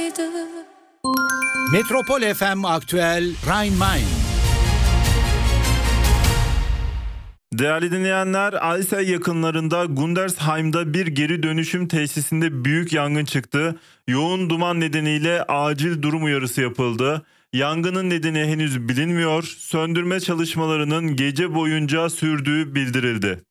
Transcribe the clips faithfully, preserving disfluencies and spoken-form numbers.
olsaydı. Metropol F M Aktüel Rhein-Main. Değerli dinleyenler, Alsey yakınlarında Gundersheim'da bir geri dönüşüm tesisinde büyük yangın çıktı. Yoğun duman nedeniyle acil durum uyarısı yapıldı. Yangının nedeni henüz bilinmiyor. Söndürme çalışmalarının gece boyunca sürdüğü bildirildi.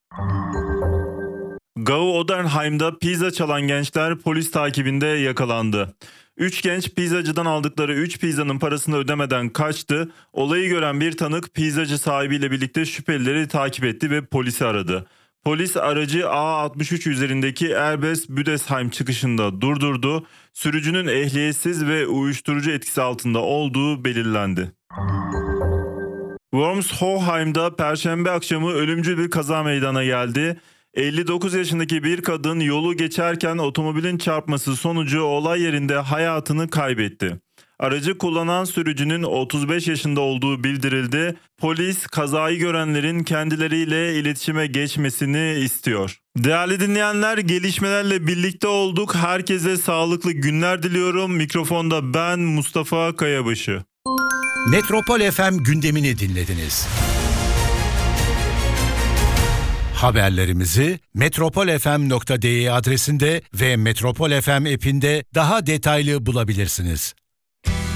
Gau Odenheim'da pizza çalan gençler polis takibinde yakalandı. Üç genç pizzacıdan aldıkları üç pizzanın parasını ödemeden kaçtı. Olayı gören bir tanık pizzacı sahibiyle birlikte şüphelileri takip etti ve polisi aradı. Polis aracı A altmış üç üzerindeki Erbes Büdesheim çıkışında durdurdu. Sürücünün ehliyetsiz ve uyuşturucu etkisi altında olduğu belirlendi. Wormshoheim'da Perşembe akşamı ölümcül bir kaza meydana geldi. elli dokuz yaşındaki bir kadın yolu geçerken otomobilin çarpması sonucu olay yerinde hayatını kaybetti. Aracı kullanan sürücünün otuz beş yaşında olduğu bildirildi. Polis kazayı görenlerin kendileriyle iletişime geçmesini istiyor. Değerli dinleyenler, gelişmelerle birlikte olduk. Herkese sağlıklı günler diliyorum. Mikrofonda ben Mustafa Kayabaşı. Metropol F M gündemini dinlediniz. Haberlerimizi metropol f m nokta d e adresinde ve Metropol F M app'inde daha detaylı bulabilirsiniz.